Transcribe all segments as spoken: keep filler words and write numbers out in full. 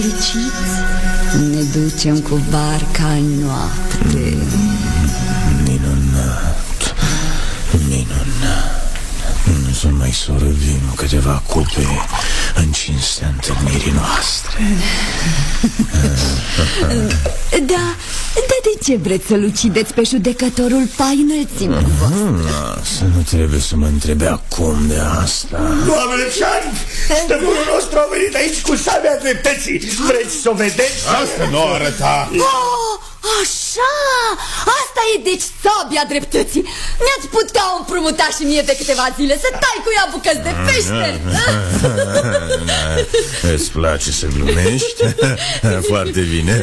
fericiți, ne ducem cu barca în noapte. Minunat, minunat. Să mai sorvim câteva cupe în cinstea întâlnirii noastre. Da, dar de ce vreți să-l ucideți pe judecătorul pai înălțimii voastre? Să nu trebuie să mă întrebe acum de asta. Doamne Cean, stăpânul nostru a venit aici cu sabia dreptății. Vreți să o vedeți? Asta nu arăta. Oh, așa, asta e deci sabia dreptății. Mi-ați putea împrumuta și mie de câteva zile să tai cu ea bucăți de pește. Îți place să glumești? Foarte bine.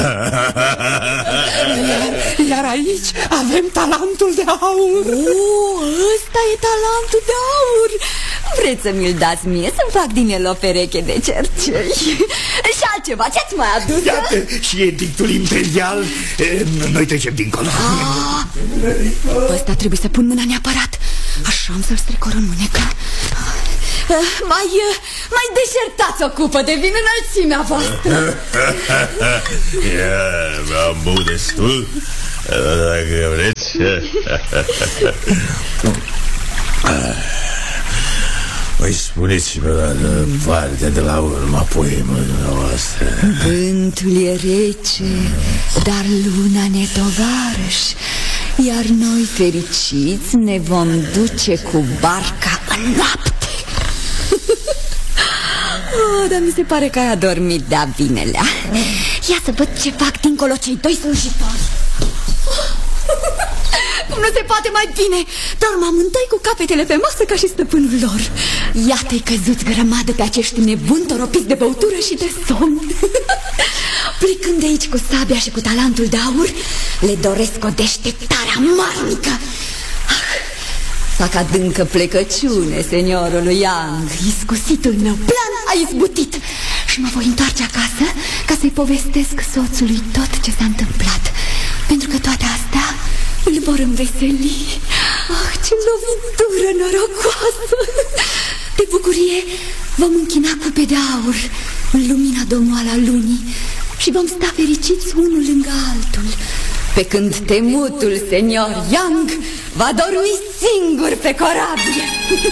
Iar aici avem talentul de aur. Oh, ăsta e talentul de aur. Vreți să mi-l dați mie să-mi fac din el o pereche de cercei? Și altceva, ce-ați mai adus? Iată, și edictul imperial. Noi trecem dincolo. Ah, ăsta trebuie să pun mâna neapărat. Așa am să-l strecor în mânecă. Mai, mai deșertați o cupă de vin înălțimea voastră. Ia, am băut destul, dacă vreți. Păi spuneți-mă la partea de la urma poemului dumneavoastră. Vântul e rece, dar luna ne tovarăș, iar noi fericiți ne vom duce cu barca în noapte. Oh, dar mi se pare că ai adormit de-a binelea. Ia să văd ce fac dincolo cei doi slujitori. Cum nu se poate mai bine. Dorm amândoi cu capetele pe masă ca și stăpânul lor. Iată-i căzuți grămadă pe acești nebuni toropiți de băutură și de somn. Plecând de aici cu sabia și cu talentul de aur, le doresc o deșteptare amarnică. Ah, fac adâncă plecăciune seniorului Yang. Iscusitul meu plan a izbutit și mă voi întoarce acasă ca să-i povestesc soțului tot ce s-a întâmplat, pentru că toate astea îl vor înveseli. Ah, ce lovitură norocoasă! De bucurie vom închina cupe de aur în lumina domoală a lunii și vom sta fericiți unul lângă altul, pe când temutul senior Yang va dormi singur pe corabie.